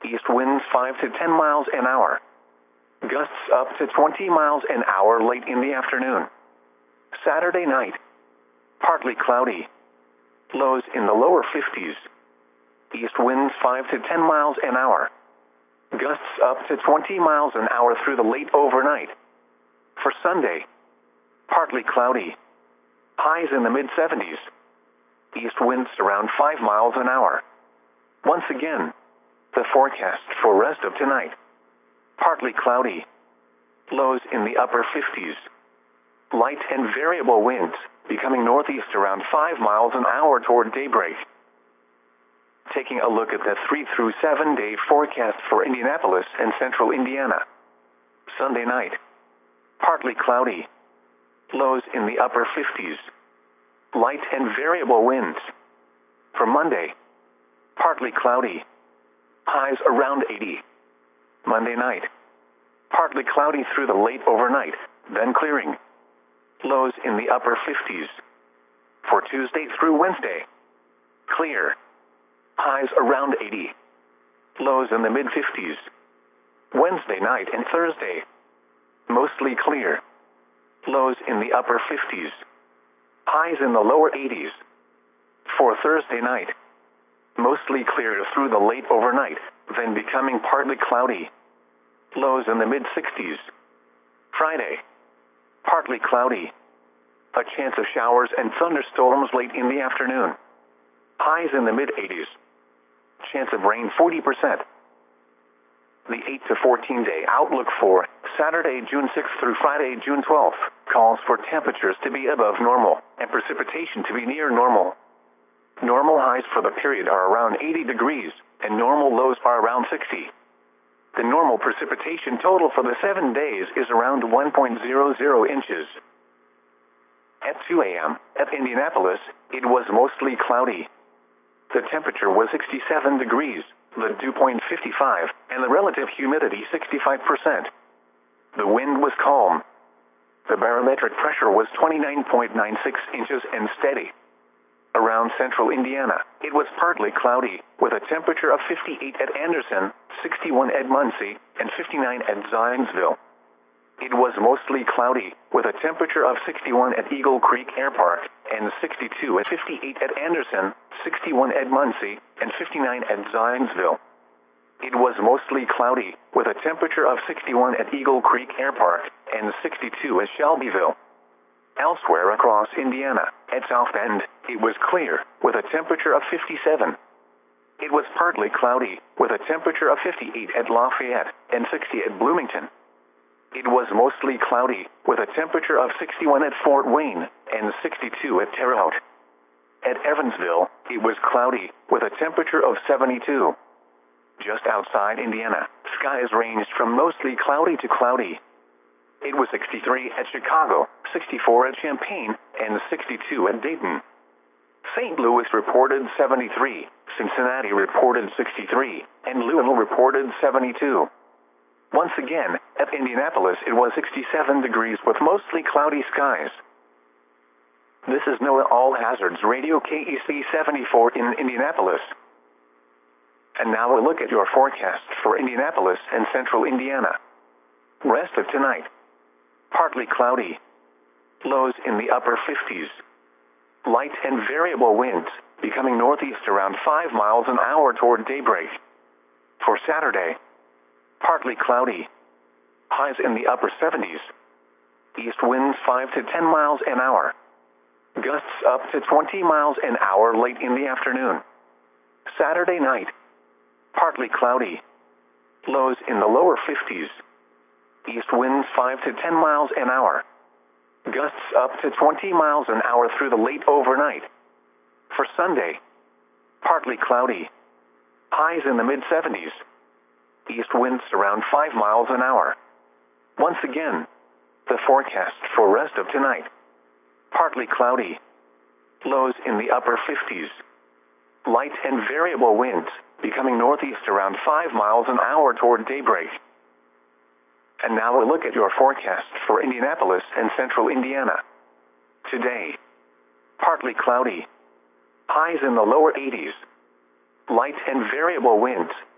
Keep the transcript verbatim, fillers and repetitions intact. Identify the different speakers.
Speaker 1: East winds five to ten miles an hour. Gusts up to twenty miles an hour late in the afternoon. Saturday night, partly cloudy. Lows in the lower fifties. East winds five to ten miles an hour. Gusts up to twenty miles an hour through the late overnight. For Sunday, partly cloudy. Highs in the mid seventies. East winds around five miles an hour. Once again, the forecast for rest of tonight. Partly cloudy. Lows in the upper fifties. Light and variable winds, becoming northeast around five miles an hour toward daybreak. Taking a look at the three through seven day forecast for Indianapolis and central Indiana. Sunday night, partly cloudy. Lows in the upper fifties. Light and variable winds. For Monday, partly cloudy. Highs around eighty. Monday night, partly cloudy through the late overnight, then clearing. Lows in the upper fifties. For Tuesday through Wednesday, clear. Highs around eighty. Lows in the mid fifties. Wednesday night and Thursday, mostly clear. Lows in the upper fifties. Highs in the lower eighties. For Thursday night, mostly clear through the late overnight, then becoming partly cloudy. Lows in the mid sixties. Friday, partly cloudy. A chance of showers and thunderstorms late in the afternoon. Highs in the mid eighties. Chance of rain forty percent. The eight to fourteen day outlook for Saturday, June sixth through Friday, June twelfth, calls for temperatures to be above normal and precipitation to be near normal. Normal highs for the period are around eighty degrees, and normal lows are around sixty. The normal precipitation total for the seven days is around one point zero zero inches. At two a m, at Indianapolis, it was mostly cloudy. The temperature was sixty-seven degrees, the dew point fifty-five, and the relative humidity sixty-five percent. The wind was calm. The barometric pressure was twenty-nine point nine six inches and steady. Around central Indiana, it was partly cloudy, with a temperature of fifty-eight at Anderson, sixty-one at Muncie, and fifty-nine at Zionsville. It was mostly cloudy, with a temperature of sixty-one at Eagle Creek Air Park, and sixty-two at fifty-eight at Anderson, sixty-one at Muncie, and fifty-nine at Zionsville. It was mostly cloudy, with a temperature of sixty-one at Eagle Creek Air Park, and sixty-two at Shelbyville. Elsewhere across Indiana, at South Bend, it was clear, with a temperature of fifty-seven. It was partly cloudy, with a temperature of fifty-eight at Lafayette, and sixty at Bloomington. It was mostly cloudy, with a temperature of sixty-one at Fort Wayne, and sixty-two at Terre Haute. At Evansville, it was cloudy, with a temperature of seventy-two. Just outside Indiana, skies ranged from mostly cloudy to cloudy. It was sixty-three at Chicago, sixty-four at Champaign, and sixty-two at Dayton. Saint Louis reported seventy-three, Cincinnati reported sixty-three, and Louisville reported seventy-two. Once again, at Indianapolis it was sixty-seven degrees with mostly cloudy skies. This is NOAA All Hazards Radio K E C seventy-four in Indianapolis. And now a look at your forecast for Indianapolis and central Indiana. Rest of tonight. Partly cloudy. Lows in the upper fifties. Light and variable winds, becoming northeast around five miles an hour toward daybreak. For Saturday, partly cloudy. Highs in the upper seventies. East winds five to ten miles an hour. Gusts up to twenty miles an hour late in the afternoon. Saturday night, partly cloudy. Lows in the lower fifties. East winds five to ten miles an hour. Gusts up to twenty miles an hour through the late overnight. For Sunday, partly cloudy. Highs in the mid seventies. East winds around five miles an hour. Once again, the forecast for rest of tonight. Partly cloudy. Lows in the upper fifties. Light and variable winds, becoming northeast around five miles an hour toward daybreak. And now a look at your forecast for Indianapolis and central Indiana. Today, partly cloudy. Highs in the lower eighties. Light and variable winds,